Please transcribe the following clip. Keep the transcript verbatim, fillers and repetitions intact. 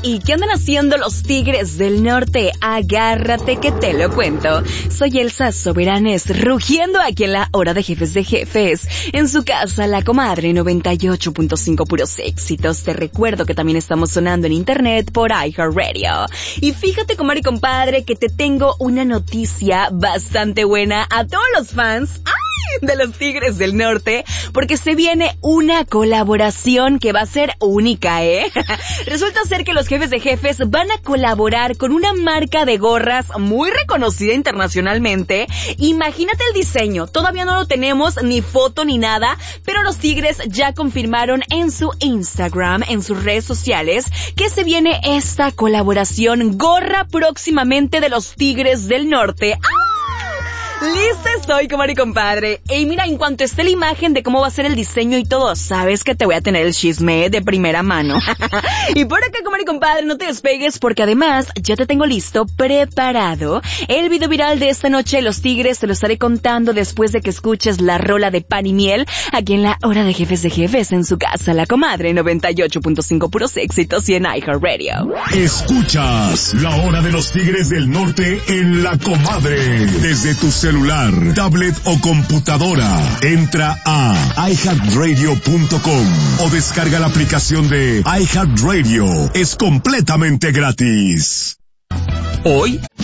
¿Y qué andan haciendo los Tigres del Norte? Agárrate que te lo cuento. Soy Elsa Soberanes, rugiendo aquí en la hora de jefes de jefes. En su casa, La Comadre noventa y ocho punto cinco, puros éxitos. Te recuerdo que también estamos sonando en internet por iHeartRadio. Y fíjate, comadre y compadre, que te tengo una noticia bastante buena a todos los fans de los Tigres del Norte, porque se viene una colaboración que va a ser única, ¿eh? Resulta ser que los jefes de jefes van a colaborar con una marca de gorras muy reconocida internacionalmente. Imagínate el diseño, todavía no lo tenemos, ni foto ni nada, pero los Tigres ya confirmaron en su Instagram, en sus redes sociales, que se viene esta colaboración, gorra próximamente de los Tigres del Norte. ¡Ah! Lista estoy, comadre y compadre. Y mira, en cuanto esté la imagen de cómo va a ser el diseño y todo, sabes que te voy a tener el chisme de primera mano. Y por acá, comadre y compadre, no te despegues, porque además ya te tengo listo, preparado, el video viral de esta noche de los Tigres. Te lo estaré contando después de que escuches la rola de Pan y Miel, aquí en la hora de jefes de jefes, en su casa, La Comadre noventa y ocho punto cinco, puros éxitos, y en iHeartRadio. Escuchas la hora de los Tigres del Norte en La Comadre, desde tu celular, tablet o computadora. Entra a i heart radio punto com o descarga la aplicación de iHeartRadio. Es completamente gratis. Hoy